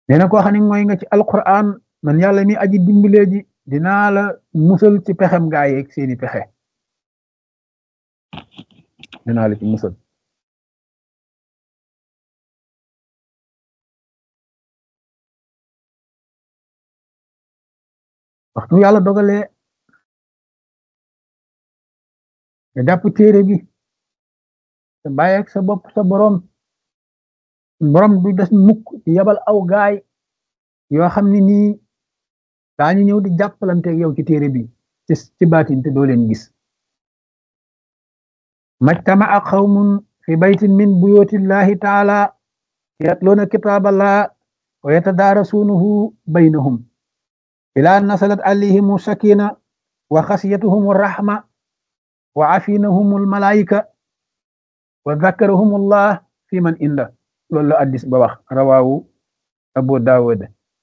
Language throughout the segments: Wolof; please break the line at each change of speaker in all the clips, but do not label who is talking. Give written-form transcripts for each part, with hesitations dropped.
nee na koo xam ne mooy nga ci alquran man yàlla mi aji dimbalee ji dinaa la musal ci pexem gaa yeeg seeni pexe dinaa la ci musal waxtu yàlla dogalee nga jàpp téere bi te bàyyi ak sa bopp sa borom du des mukk ci yabal aw gaay yoo xam ne nii daañu ñëw di jàppalante ak yow ci téere bi ci baatin te doo leen gis majtama'a qawmun fi baytin min buyutillahi taala yatluuna kitaaballah wa yatadaarasuunahu baynahum ilaa nasalat alayhimu sakina wa xasiyatuhum rahma wa afinahum almalaika wa zakarahum allah fi man inda loolu la addis ba wax rawaawu abu daawud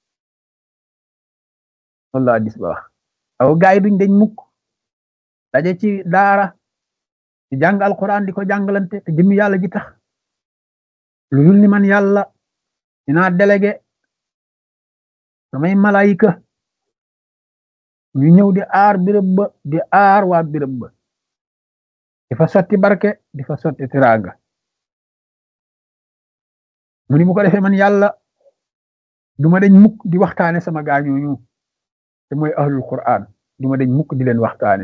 loolu la addis ba wax aw gaay duñ dañ mukk daje ci daara di jàng alquran di ko jàngalante te jëmmi yàlla ji tax lu dul ni man yàlla dinaa délégué samay malaayika ñu ñëw di aar birëb ba di aar waa birëb ba di fa sotti barke di fa sotti tiraanga mu ni bu ko defee man yàlla duma dañ mukk di waxtaane sama gaañooñu te mooy ahlul quran duma dañ mukk di leen waxtaane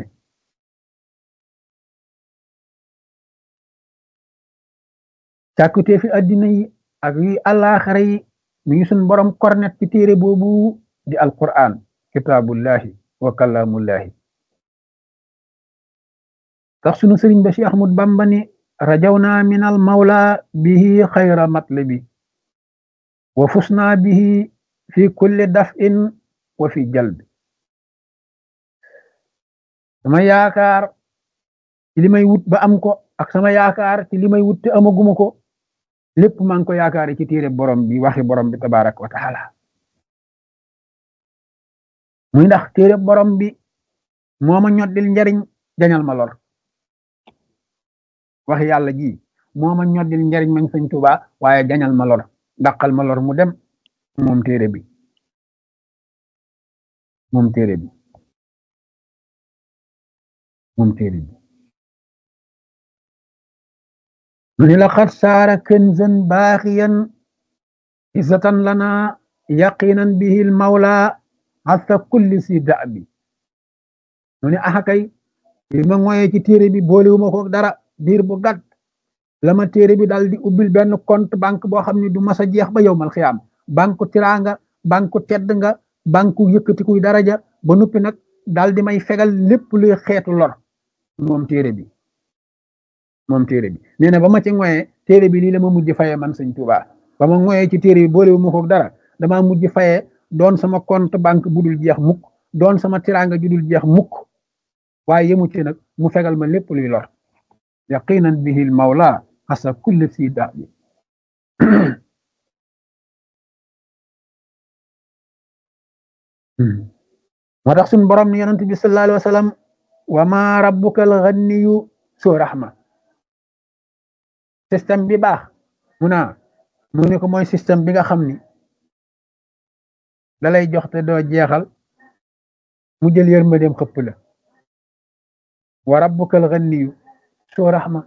càkkutee fi addina yi ak yi àllaaxira yi mi ngi suñ borom kornet ci téere boobu di alquran kitaabullahi wa kalaamullahi tax sunu sëriñ ba Cheikh Ahmad Bamba ni rajawna min al mawla bihi xayra matlabi wa fusna bihi fi kulli daf'in wa fi jalbi sama yaakaar ci li may wut ba am ko ak sama yaakaar ci li may wut te amaguma ko lépp maa ngi ko yaakaar ci téere borom bi waxi borom bi tabarak wa taala muy ndax téere borom bi moo ma ñoddil njariñ jañal ma lor wax yàlla ji moo ma ñoddil njariñ mañ sëñ Tuubaa waaye jañal ma lor dàqal ma lor mu dem moom téere bi moom téere bi moom téere bi mu ni la xat saara kënzan baaxiyan izzatan lana yaqinan bihi l mawla asa kulli si da'bi mu ni axakay li ma ngoyee ci téere bi boolewuma ko dara diir bu gàtt la ma téere bi daal di ubbil benn compte banque boo xam ne du mas a jeex ba yowmal xiyaam banque tiraanga banque tedd nga banque yëkkatikuy daraja ba noppi nag daal di may fegal lépp luy xeetu lor moom téere bi nee na ba ma ci ngoyee téere bi lii la ma mujj fayee man sëñ Tuubaa ba ma ngoyee ci téere bi boolewuma ko dara damaa mujj fayee doon sama compte banque bu dul jeex mukk doon sama tiraanga ju dul jeex mukk waaye yemu ci nag mu fegal ma lépp luy lor yaqinan bihi l mawla asa kulli si da bi moo tax suñ borom ni yonent bi sallallahu alayhi wa sallam wa ma rabbuka al ghaniyu su rahma système bi baax mu ne ko mooy système bi nga xam ni da lay jox te doo jeexal mu jël yërmandeem xëpp la wa rabbukal ghaniyu soo rahma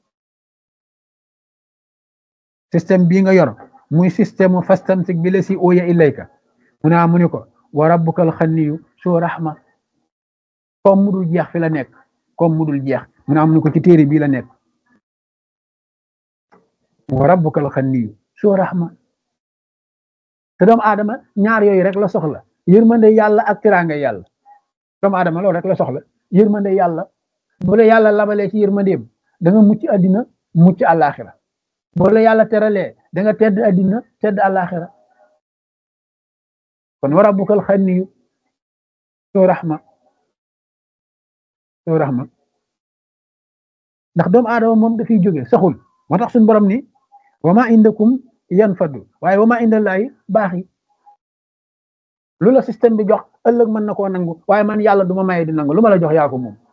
système bii nga yor muy système fastamsik bi la si ooya ilayka mu ne ko wa rabbukal ghaniyu soo rahma comme mu dul jeex fi la nekk comme mu dul jeex mu ne ko ci téere bii la nekk wa rabbukal ghaniyu soo rahma te doomu aadama ñaar yooyu rek la soxla yërmande yàlla ak tiraanga yàlla doomu aadama loolu rek la soxla yërmande yàlla bu la yàlla labalee ci yërmandeem da nga mucc àddina mucc àllaaxira bu la yàlla teralee da nga tedd àddina tedd àllaaxira kon wa rabbukal ghaniyu soo rahma ndax doomu aadama moom dafiy jóge saxul moo tax suñu borom ni wa ma indakum yanfadu waaye wa ma indallahi baaxi lu la système bi jox ëllëg mën na koo nangu waaye man yàlla du ma maye di nangu lu ma la jox yaa ko moom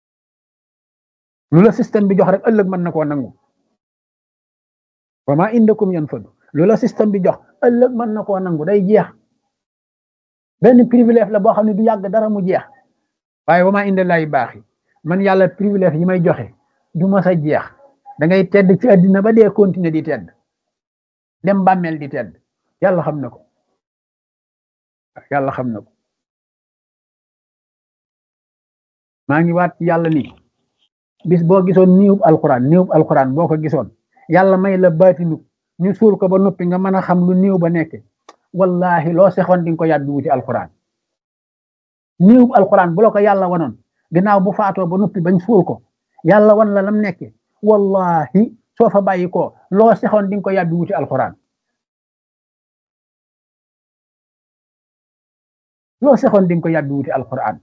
lu la système bi jox rek ëllëg mën na koo nangu wa ma indakum yanfadu lu la système bi jox ëllëg mën na koo nangu day jeex benn privilège la boo xam ne du yàgg dara mu jeex waaye wa maa inda laahi baaxi man yàlla privilège yi may joxe du ma sa jeex da ngay tedd ci àddina ba dee continuer di tedd dem bàmmeel di tedd yàlla xam na ko yàlla xam na ko maa ngi waat ci yàlla ni bis boo gisoon niwub alquran boo ko gisoon yàlla may la baatinu ñu suul ko ba noppi nga mën a xam lu niw ba nekke wallahi loo sexoon di nga ko yàbbi wuti alquran niwub alquran bu la ko yàlla wanoon ginnaaw bu faatoo ba noppi bañ suul ko yàlla wan la lam nekke wallahi soo fa bàyyi ko loo sexoon di nga ko yàbbi wuti alquran loo sexoon di nga ko yàbbi wuti alquran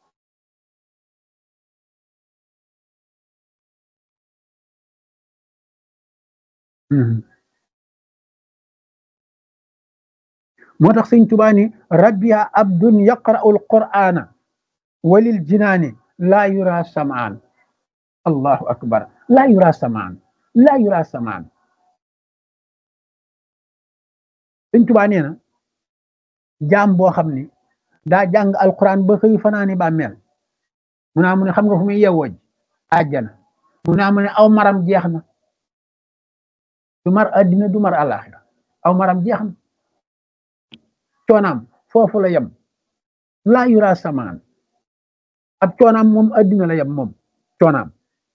moo tax sëñ Tuubaa ni rabbiya abdun yaqra'u alqur'ana walil jinaani laa yura samaan allahu akbar laa yura samaan laa yura samaan sëñ Tuubaa nee na jaam boo xam ni daa jàng alquran ba xëy fanaani bàmmeel mu naa mu ne xam nga fu muy yewwoo ji àjjana mu naa mu ne aw maram jeex na du mar addina du mar àlaxira aw maram jeex na coonaam foofu la yem laa yura samaan ab coonaam moom addina la yem moom coonaam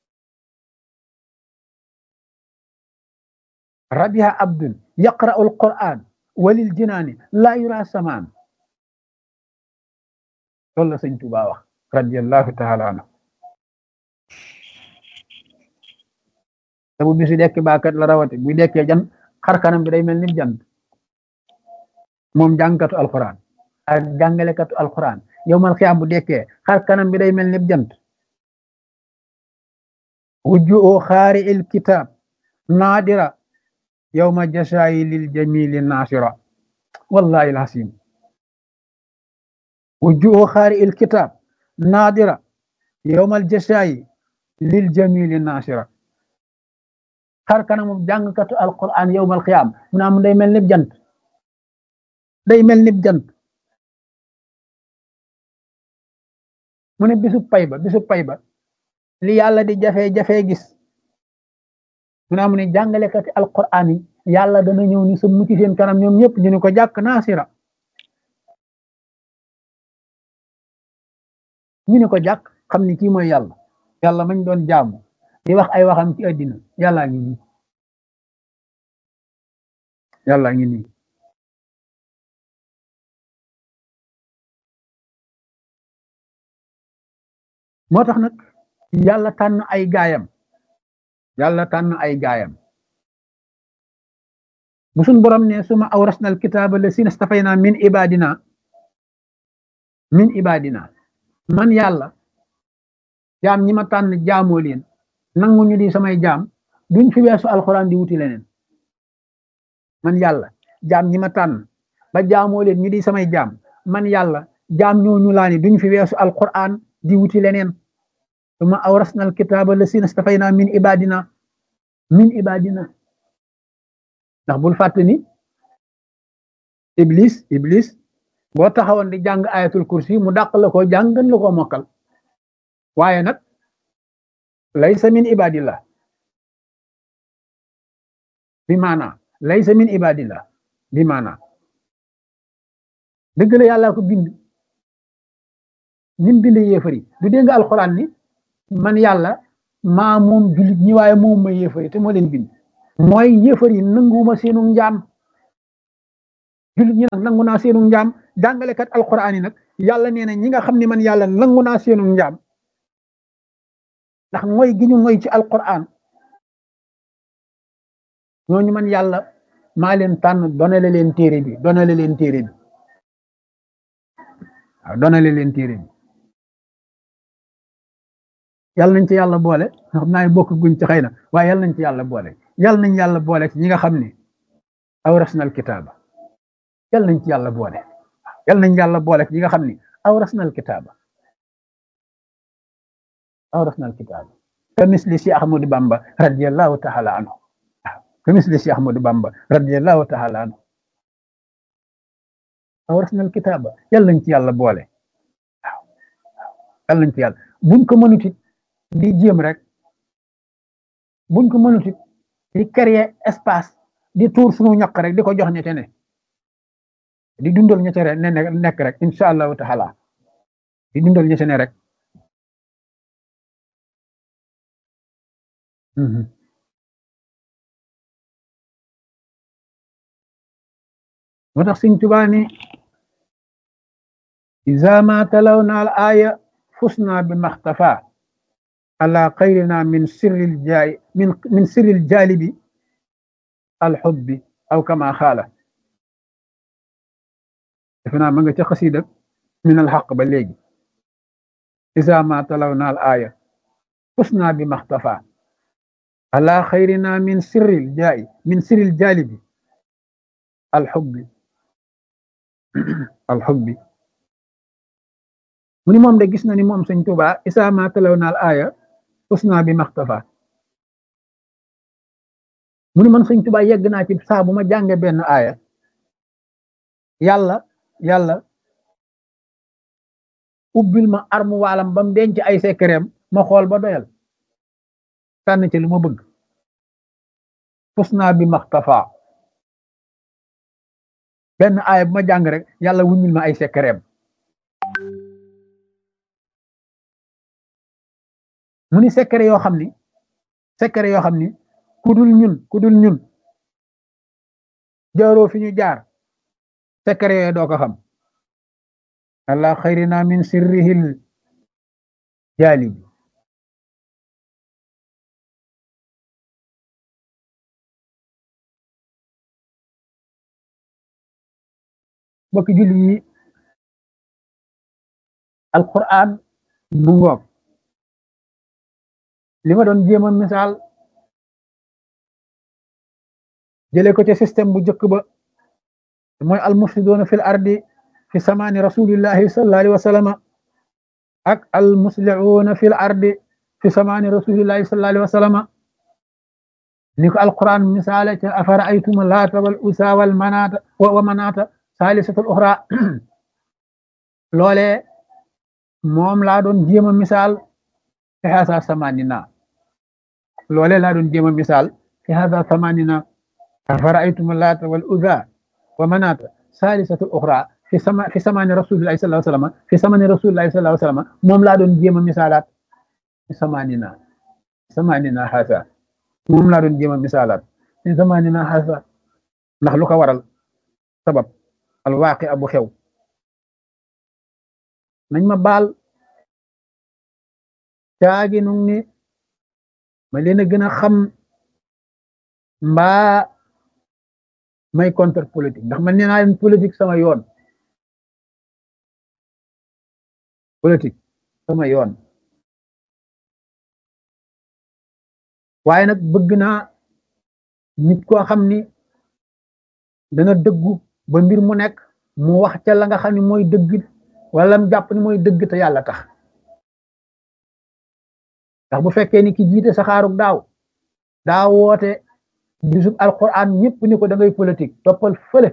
rabiha abdun yaqra'u alquran walil jinaani laa yura samaan loolu la sëñ Tuubaa wax radiyallahu taala anhu te bu bisu dekk baakat la rawate bu dekkee jan xar kanam bi day mel ni jant moom jàngkatu alquran ak jàngalekatu alquran yowmal xiyaam bu dekkee xar kanam bi day mel ni jant wujjuhu xaari il kitab naadira yowma jasaayi lil jamili naasira wallahi alhasim wujjuhu xaari il kitab naadira yowmal jasaayi lil jamili naasira xar kanamu jàngkatu alquran yowmal xiyaam mu naa mu day mel ni jant day mel ni jant mu ne bisu pay ba li yàlla di jafe gis mu ne am ne jàngalekati alquran yi yàlla dana ñëw ni sa mucc seen kanam ñoom ñëpp ñu ne ko jàkk naasira ñu ne ko jàkk xam ni kii mooy yàlla mañ doon jaamu di wax ay waxam ci àddina yàllaa ngi nii yàllaa ngi nii moo tax nag yàlla tànn ay gaayam bu suñ borom ne suma awrasna alkitaaba lasina stafayna min ibadina man yàlla jaam ñi ma tànn jaamoo leen nangu ñu di samay jaam duñ fi weesu alquran di wuti leneen man yàlla jaam ñi ma tànn ba jaamoo leen ñu di samay jaam man yàlla jaam ñooñu laa ni duñ fi weesu alquran di wuti leneen suma awrasna alkitaaba lasina stafayna min ibadina ndax bul fàtte ni iblis boo taxawoon di jàng ayatul kursi mu dàq la ko jàng gën la ko mokkal waaye nag laysa min ibadillah bi maana laysa min ibadillah bi maana dëgg la yàlla ko bind nim bind yéefari du dégg nga alxuraan ni man yàlla maa moom jullit ñi waaye moom ma yéefari te moo leen bind mooy yéefari nanguwuma seenu njaam jullit ñi nag nangu naa seenu njaam jàngalekat alxuraan yi nag yàlla nee na ñi nga xam ne man yàlla nangu naa seenu njaam ndax mooy gi ñu ngoy ci alquran ñooñu man yàlla maa leen tànn donale leen téere bi waaw donale leen téere bi yàlla nañ ci yàlla boole xam naa bokk guñ ci xëy na waaye yàlla nañ ci yàlla boole yàlla nañ yàlla boole ci ñi nga xam ne awrasnal kitaaba yàlla nañ ci yàlla boole yàlla nañ yàlla boole ci ñi nga xam ne awrasnal kitaaba awrasnal kitaaba ka misli si Ahmadu Bamba radiyallahu taala anhu ka misli si Ahmadu Bamba radiyallahu taala anhu awrasna alkitaaba yàlla nañ ci yàlla boole waaw yàlla nañ ci yàlla buñ ko mënut it di jéem rek buñ ko mënut it di créer espace di tuur suñu ñaq rek di ko jox ñete ne di dundal ñete ne nekk rek incha allahu taala di dundal ñete ne rek moo tax Sëñ Tuubaa ni iza ma talawna al aya fusna bi maxtafa ala xayrina min sirril jalibi al xubbi aw kama xaala defe naa ma nga ca xasida min al xaq ba léegi iza ma talawna al aya fusna bi maxtafa ala xayrina min sirril jalibi al xubbi alxubbi mu ni moom de gis na ni moom Sëñ Tuubaa isaa ma talaw naal aaya usna bi maxtafa mu ni man Sëñ Tuubaa yegg naa ci saa bu ma jànge benn aaya yàlla ubbil ma armu waalam ba mu denc ay sekkereem ma xool ba doyal tànn ci lu ma bëgg usna bi maxtafa benn aaya bu ma jàng rek yàlla wuññil ma ay sekkereem mu ni sekkere yoo xam ni ku dul ñun jaaroo fi ñu jaar sekkere yooyu doo ko xam allah xayrina min sirrihil jaalibi bokki julli yi alquran mu ngoog li ma doon jéem a misaal jëlee ko ci système bu njëkk ba mooy almufsiduuna fil ardi fi samaani rasulillahi sallallahu alayhi wa sallam ak almuslihuuna fil ardi fi samaani rasulillahi sallallahu alayhi wa sallam ni ko alquran misaale ca afara aytum laata wal usa wal manaata wa manaata saalisatul uxra loolee moom laa doon jéem a misaal fi hasa samanina loolee laa doon jéem a misaal fi hasa samanina afara'aytum laata wal uzza wa manaata saalisatul uxra fi samani rasulillahi sallallahu alayhi wa sallam fi samani rasulillahi sallallahu alayhi wa sallam moom laa doon jéem a misaalaat fi samanina hasa moom laa doon jéem a misaalaat fi samanina hasa ndax lu ko waral sabab alwaaqi abu xew nañ ma baal caagi nu ni ma leen a gën a xam mbaa may contre politique ndax man nee naa leen politique sama yoon waaye nag bëgg naa nit koo xam ni dana dëggu ba mbir mu nekk mu wax ca la nga xam ne mooy dëgg wala mu jàpp ni mooy dëgg te yàlla tax ndax bu fekkee ni ki jiite saxaarug daa woote bisub alquran ñëpp ni ko da ngay politique toppal fële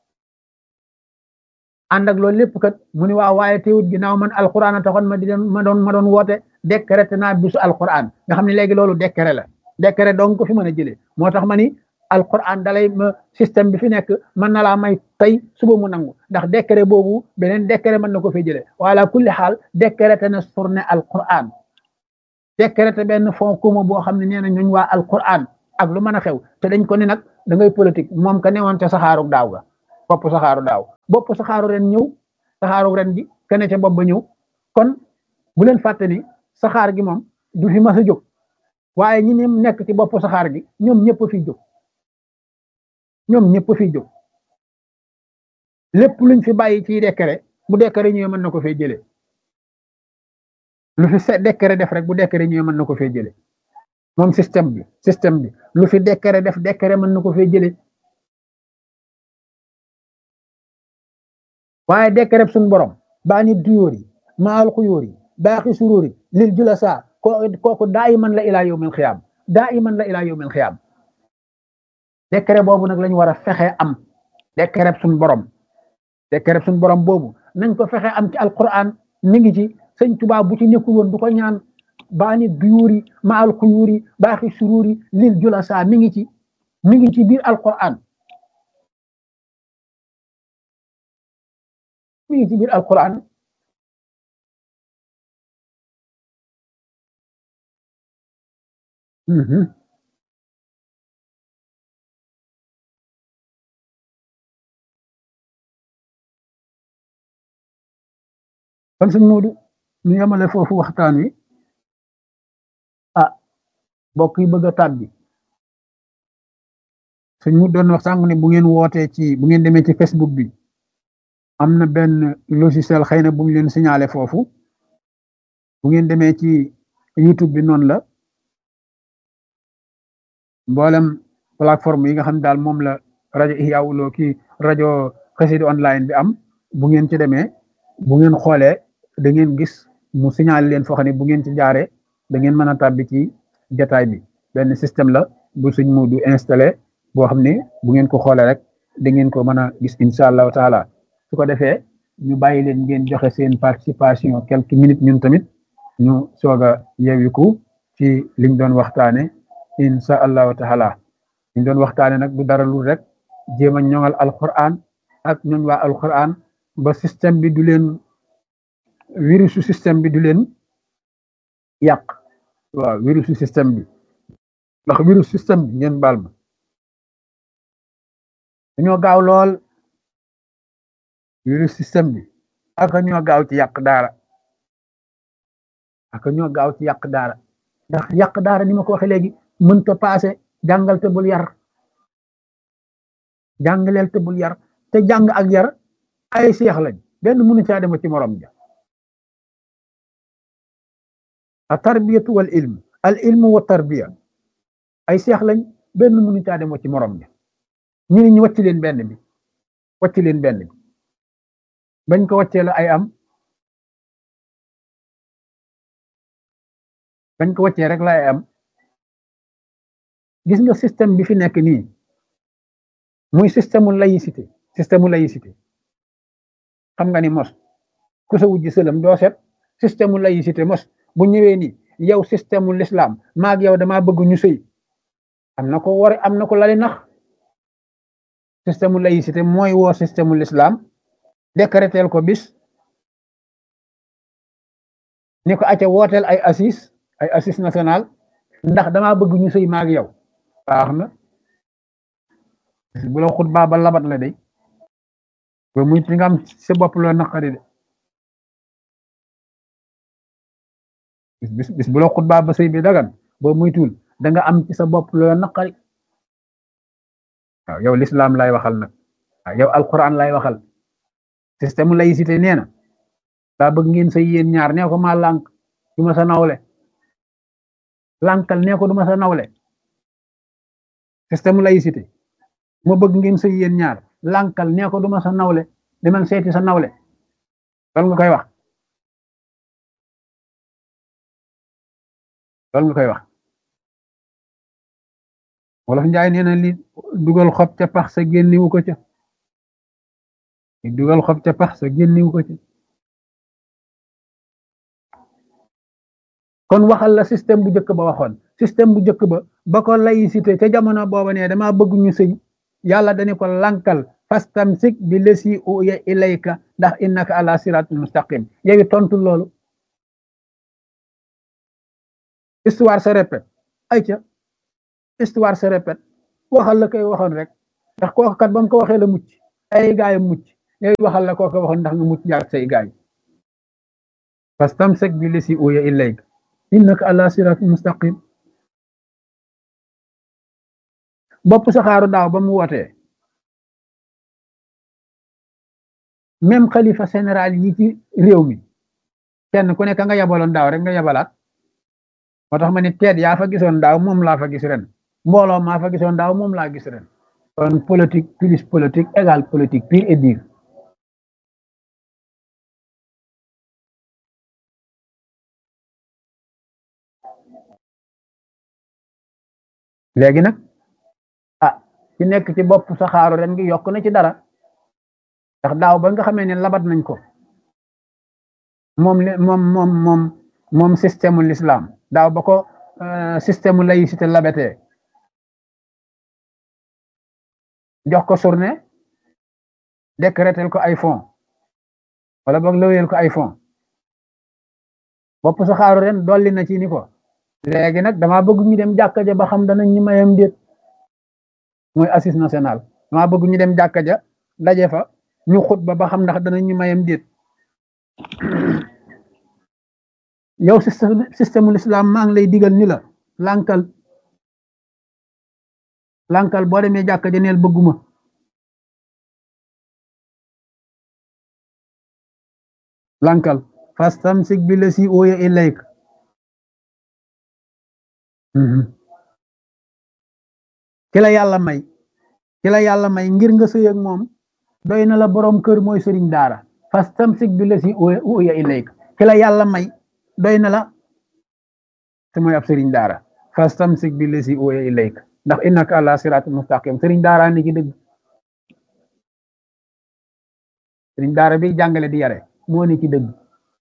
ànd ak loolu lépp kat mu ni waaye teewut ginnaaw man alquran a taxoon ma doon woote décrété naa bisu alquran nga xam ne léegi loolu décret donc ko fi mën a jëlee moo tax ma ni alquran dalay système bi fi nekk mën na laa may tey suba mu nangu ndax décret boobu beneen décret mën na ko fi jëlee wala kulli xaal décrété na surne alquran décrété benn fond commun boo xam ne nee na ñooñ waa alquran ak lu mën a xew te dañ ko ni nag da ngay politique moom ka newoon ca saxaaru daaw ga bopp saxaaru ren ñëw saxaaru ren gi kene ca bopp ba ñëw kon bu leen fàtte ni saxaar gi moom du fi mas a jóg waaye ñi nekk ci bopp saxaar gi ñoom ñëpp fi jóg lépp luñ fi bàyyi ci décret bu décret ñëwee mën na ko fee jëlee lu fi décret def rek bu décret ñëwee mën na ko fee jëlee moom système bi lu fi décret def décret mën na ko fee jëlee waaye décret suñ borom baa ni duyóor yi maal xuyóor yi baaxi suróor yi lil julasa kooku daa iman la ilaa yawmil xiyaam décret boobu nag lañu war a fexe am décret suñ borom secret suñu borom boobu nañ ko fexe am ci alquran mi ngi ci sëñ Tuubaa bu ci nekkul woon du ko ñaan baani duyuuri ma al xuyuuri baaxi suruuri lil julasa mi ngi ci biir alquran mi ngi ci biir alquran kon sëñ Moodu ñu yemale foofu waxtaan wi ah mbokk yi bëgg a tàbbi sëñ mu doon wax sànq ne bu ngeen wootee ci bu ngeen demee ci Facebook bi am na benn logiciel xëy na bu ñu leen signalé foofu bu ngeen demee ci YouTube bi noonu la mboolem plateforme yi nga xam daal moom la rajo Ihya Woulo kii rajo Xassida online bi am bu ngeen ci demee bu ngeen xoolee da ngeen gis mu signalé leen foo xam ne bu ngeen ci jaaree da ngeen mën a tàbbi ci jataay bi benn système la bu sëñ Moodu installé boo xam ne bu ngeen ko xoolee rek da ngeen ko mën a gis incha allahu taala su ko defee ñu bàyyi leen ngeen joxe seen participation quelques minutes ñun tamit ñu soog a yeewiku ci liñ doon waxtaane incha allahu taala liñ doon waxtaane nag du dara lu rek jéem a ñoŋal alquran ak ñooñ waa alquran ba système bi du leen virusu système bi du leen yàq waaw virusu système bi ndax virus système bi ngeen baal ma dañoo gaaw lool virus système bi aka ñoo gaaw ci yàq daara aka ñoo gaaw ci yàq daara ndax yàq daara ni ma ko waxee léegi mënta paase jàngal te bul yar jàngaleel te bul yar te jàng ak yar ay seex lañ benn mënu caa dem ci morom ja a tarbiyatu wal ilm al ilmu wa tarbiya ay seex lañ benn mënu caa dem ci morom ja ñu ne ñu wàcc leen benn bi wàcc leen benn bi bañ ko wàccee la ay am bañ ko wàccee rek la ay am gis nga système bi fi nekk nii muy système mu laïcité xam nga ni mos ku sa wujji sëlam doo set système mu laïcité mos bu ñëwee ni yow système mu l'islam maag yow damaa bëgg ñu sëy am na ko war am na ko lali nax système mu laïcité mooy woo système mu l'islam décréteel ko bis ni ko acca wooteel ay assis national ndax damaa bëgg ñu sëy maag yow baax na bu la xutbaa ba labat la day ba muy nga am sa bopp loo naqari de bis bu la xutbaa ba sëy bi dagan boo muy tuul da nga am ci sa bopp loo naqari waaw yow l'islam lay waxal nag waaw yow alquran lay waxal système laïcité nee na daa bëgg ngeen sëy yéen ñaar nee ko maa lànk du ma sa nawle lànkal nee ko du ma sa nawle système laïcité ma bëgg ngeen sëy yéen ñaar lànkal nee ko du ma sa nawle demal seeti sa nawle loolu nga koy wax loolu nga koy wax wolof njaay nee na li dugal xob ca pax sa génniwu ko ca li dugal xob ca pax sa génniwu ko ca kon waxal la système bu njëkk ba waxoon système bu njëkk ba ko laïcité ca jamono booba ne dama bëgg ñu sëy yàlla dañu ko lankal fastamsik bi lesi uya ilayka ndax innaka ala siratul mustaqim yow tontu loolu histoire se répète ayca histoire se répète waxal la koy waxoon rek ndax kooku kat ba mu ko waxee la mucc ay gaay mucc yow waxal la kooku waxoon ndax nga mucc jaar say gaay fastamsik bi lesi uya ilayka innaka ala siratul mustaqim bopp saxaaru daaw ba mu wootee même xalifa général yi ci réew mi kenn ku nekk nga yabaloon daaw rek nga yabalaat moo tax ma ne teet yaa fa gisoon daaw moom laa fa gis ren mbooloo maa fa gisoon daaw moom laa gis ren kon politique plus politique égale politique pure et dure léegi nag ah ci nekk ci bopp saxaaru ren gi yokk na ci dara ndax daaw ba nga xamee ne labat nañ ko moom li moom système l'islam daaw ba ko système laïcité labatee jox ko journée décrétel ko ay fonds wala boog laweel ko ay fonds bopp sa xaaru ren dolli na ci ni ko léegi nag damaa bëgg ñu dem jàkka ja ba xam danañ ñu mayam déet mooy assise nationale damaa bëgg ñu dem jàkka ja daje fa ñu xutba ba xam ndax danañ ñu mayam déet yow système l'islam maa ngi lay digal ni la lankal boo demee jàkka ja neel bëgguma lankal fastamsik bi la si ooya ilayk ki la yàlla may ngir nga sëy ak moom doy na la borom kër mooy sëriñ daara fastamsik bi la si ooya ilayk ki la yàlla may doy na la te mooy ab sëriñ daara fastamsik bi la si ooya ilayk ndax innaka ala siratul mustaqim sëriñ daara ni ci dëgg sëriñ daara bi jàngale di yare moo ni ci dëgg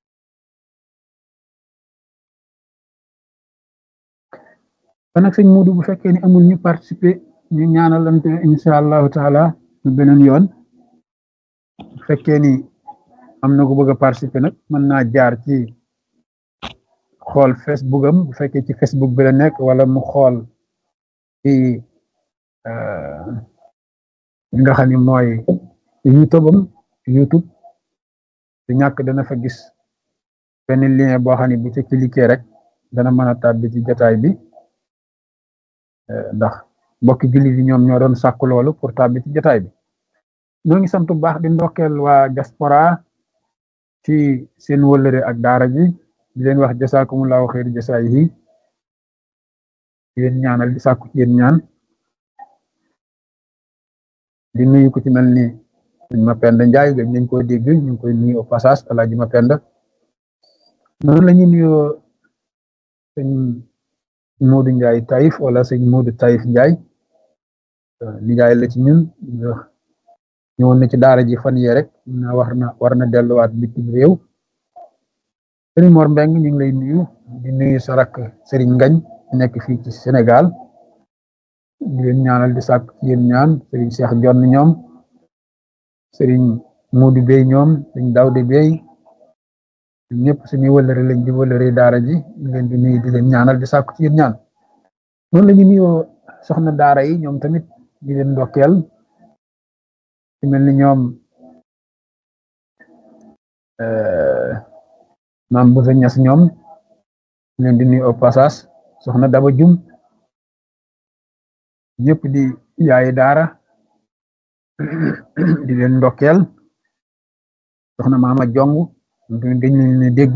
kon nag sëñ Modou bu fekkee ni amul ñu participer ñu ñaanalante insha allahu taala ñu beneen yoon bu fekkee ni am na ko bëgg a participer nag mën naa jaar ci xool Facebook am bu fekkee ci Facebook bi la nekk wala mu xool ci nga xam ni mooy YouTube am YouTube du ñàkk dana fa gis benn lien boo xam ne bu ci cliquer rek dana mën a tàbbi ci jotaay bi ndax mbokki jullit yi ñoom ñoo doon sàkku loolu pour tàbbi ci jotaay bi ñoo ngi sant bu baax di ndokkeel waa diaspora ci seen wëllëre ak daara ji di leen wax jasaakumullahu xeyri jasaayihi di leen ñaanal di sàkku ci yéen ñaan di nuyu ko ci mel ni sëñ Mapenda Njaay gëj nañ koo dégg ñu ngi koy nuyu au passage Alaaji Mapenda noonu la ñu nuyoo sëñ Modou Njaay Taïf wala sëñ Modou Taïf Njaay nijaay la ci ñun ñëwoon na ci daara ji fan yee rek na war na delluwaat bitim réew sëriñ Mor Mbeng ñu ngi lay nuyu di nuyu sa rakk sëriñ Ngañ nekk fii ci Sénégal di leen ñaanal di sàkk ci yéen ñaan sëriñ Cheikh Jonn ñoom sëriñ Modou Bey ñoom sëriñ Dawde Bey ñëpp suñuy wëllëre lañ di wëllëre daara ji ñu leen di nuyu di leen ñaanal di sàkk ci yéen ñaan noonu la ñu nuyoo soxna daara yi ñoom tamit di leen ndokkeel ci mel ni ñoom maam bu sa ñas ñoom leen di nuyu au passage soxna Daba Jum ñëpp di yaayi daara di leen ndokkeel soxna Maama Jong dañ leen dégg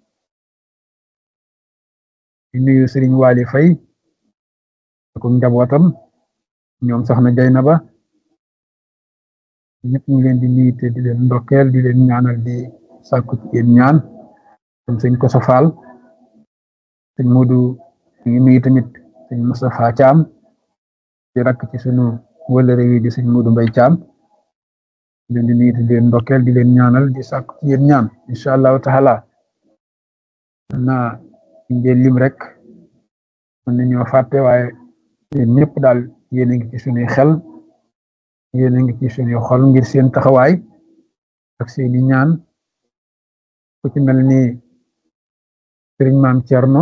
di nuyu Sëriñ Waali Fay ak njabootam ñoom soxna Jaynaba ñëpp ñu leen di nuyu te di leen ndokkeel di leen ñaanal di sàkku ci yéen ñaan comme sëñ Koso Fall sëñ Modou ñu ngi nuyu tamit sëñ Moustapha Thiam di rakk ci sunu wëllëre wi di sëñ Modou Mbay Thiam di leen di nuyu te di leen ndokkeel di leen ñaanal di sàkku ci yéen ñaan incha allahu taala naa ngeen lim rek mën nañoo fàtte waaye yéen ñëpp daal yéen a ngi ci sunuy xel yéen a ngi ci sunuy xol ngir seen taxawaay ak seeni ñaan ku ci mel ni sëriñ maam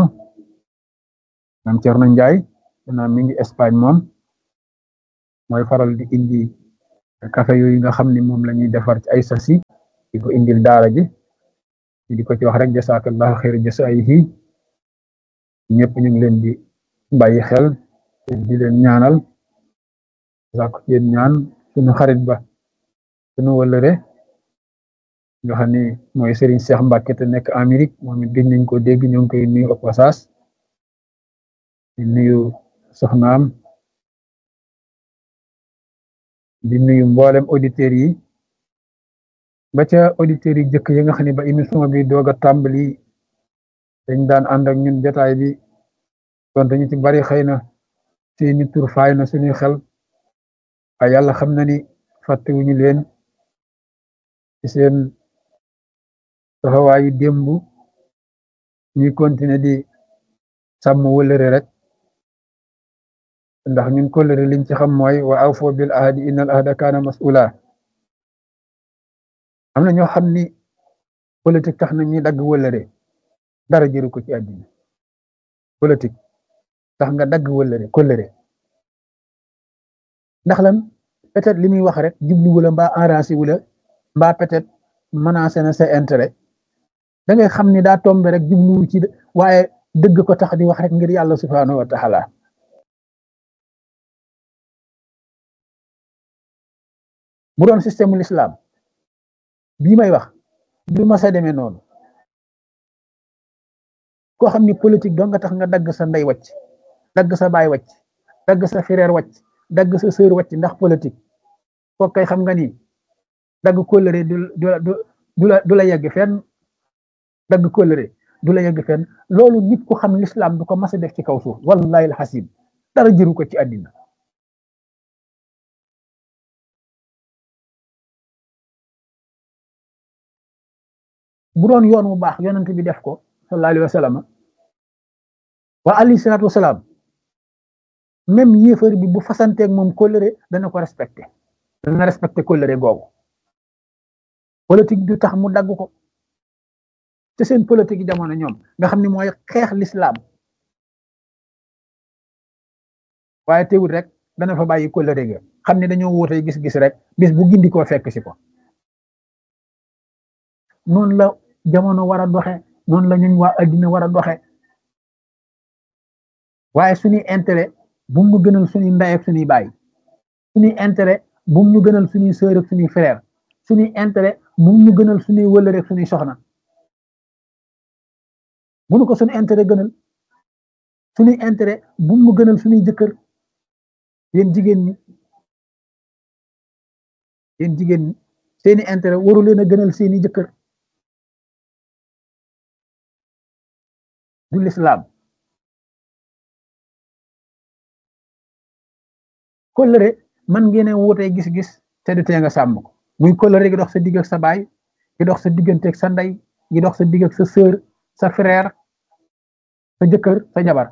Cerno Njaay danaa mi ngi Espagne moom mooy faral di indi café yooyu nga xam ni moom la ñuy defar ci ay sasi di ko indil daara ji di ko ci wax rek jasaakallahu xayra jasaayihi ñëpp ñu ngi leen di bàyyi xel di leen ñaanal sàkku ci yéen ñaan sunu xarit ba sunu wëllëre nga xam ni mooy Serigne Cheikh Mbacke te nekk Amérique moom it gëj nañ ko dégg ñoo ngi koy nuyu au passage di nuyu soxnaam di nuyu mboolem auditeurs yi ba ca auditeurs yi jëkk yi nga xam ne ba émission bi doog a tàmbali dañ daan ànd ak ñun jotaay bi donte ñu ci bari xëy na seeni tur faay na suñuy xel waaye yàlla xam na ni fàttewuñu leen ci seen taxawaayu démb ñuy continuer di sàmm wëllëre rek ndax ñun kóllëre liñ ci xam mooy wa awfu bil ahdi innal ahda kaana mas'ula am na ñoo xam ni politique tax na ñuy dagg wëllëre dara jëru ko ci àddina politique tax nga dagg wëllëre kóllëre ndax lan peut-être li muy wax rek jublu wala mbaa arrangé wula mbaa peut-être menacé na sa intérêt da ngay xam ni daa tombe rek jubluwu ci waaye dëgg ko tax di wax rek ngir yàlla subhanahu wa taala bu doon système l'islam bii may wax du ma sa demee noonu koo xam ni politique doo nga tax nga dagg sa ndey wàcc dagg sa baay wàcc dagg sa frère wàcc dagg sa sœur wàcc ndax politique kooku kay xam nga ni dagg kóllëre du la yegg fenn dagg kóllëre du la yegg fenn loolu nit ku xam l'islam du ko mas a def ci kaw suuf wallahi alxasim dara jëru ko ci àddina bu doon yoon wu baax yonent bi def ko sallallahu alayhi wa sallam wa alayhi salaatu wasalaam même yéefar bi bu fasanteeg moom kóllëre dana ko respecté dana respecté kóllëre googu politique du tax mu dagg ko te seen politique jamono ñoom nga xam ne mooy xeex l'islam waaye teewul rek dana fa bàyyi kóllëre ga xam ne dañoo wóotee gis-gis rek bis bu gindi koo fekk si ko noonu la jamono war a doxe noonu la ñun waa addina war a doxe waaye suñuy intérêt bu mu gënal suñuy ndey ak suñuy baay suñuy intérêt bu mu gënal suñuy sœur ak suñuy frère suñuy intérêt bu mu gënal suñuy wëllëre ak suñuy soxna bu nu ko suñu intérêt gënal suñuy intérêt bu mu gënal suñuy jëkkër yéen jigéen ñi seeni intérêt waru leen a gënal seeni jëkkër du l'islam kóllëre man ngeen a wutee gis-gis te du tee nga sàmm ko muy kóllëre gi dox sa digg ak sa baay gi dox sa diggante ak sa ndey gi dox sa digg ak sa sœur sa frère sa jëkkër sa jabar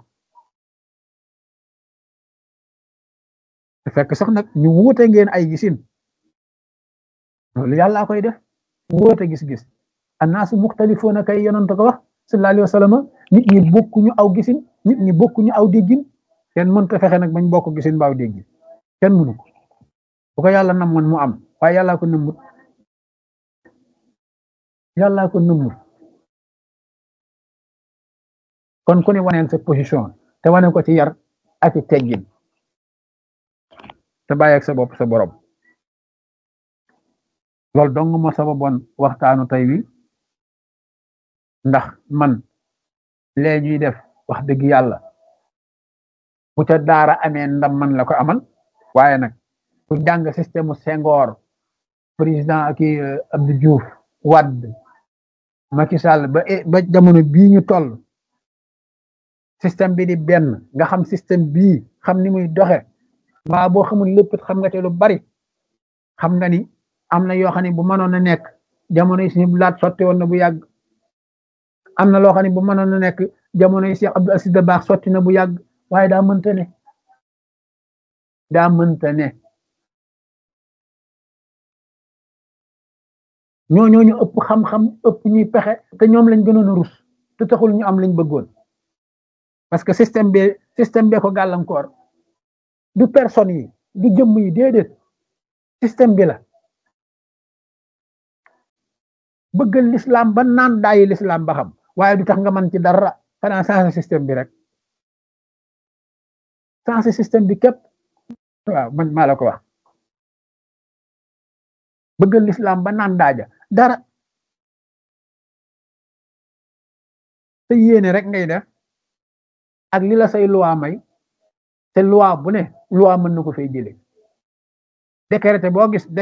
te fekk sax nag ñu wuute ngeen ay gisin loolu yàlla koy def wuute gis-gis annaasu muxtalifuuna kay yonent ko wax sallallahu alayhi wa sallam nit ñi bokkuñu aw gisin nit ñi bokkuñu aw déggin kenn mënta fexe nag bañ bokk gisin mbaaw déggin kenn mënu ko bu ko yàlla namoon mu am waaye yàllaa ko nëmmut kon ku ne waneel sa position te wane ko ci yar ak ci teggin te bàyyi ak sa bopp sa borom loolu dong ma sababoon waxtaanu tey wi ndax man lee ñuy def wax dëgg yàlla bu ca daara amee ndam man la ko amal waaye nag ku jàng système Senghor président ak Abdou Diouf Wade Macky Sall ba jamono bii ñu toll système bi di benn nga xam système bii xam ni muy doxe waa boo xamul lépp xam nga te lu bari xam nga ni am na yoo xam ne bu mënoon a nekk jamono yi suñu laat sotti woon na bu yàgg am na loo xam ne bu mënoon a nekk jamono yi Cheikh Abdou Aziz Dabakh sotti na bu yàgg waaye daa mënta ne ñooñu ëpp xam-xam ëpp ñuy pexe te ñoom lañ gënoon a rus te taxul ñu am lañ bëggoon parce que système bee ko gàllankoor du personne yi du jëmm yi déedéet système bi la bëggal l'islam ba naan daayi l'islam ba xam waaye du tax nga mën ci dara xanaa sensé système bi rek sensé système bi képp waaw man maa la ko wax bëggal l'islam ba naan daaja dara te yéene rek ngay def ak li la say loi may te loi bu ne loi mën na ko fay jëlee décrété boo gis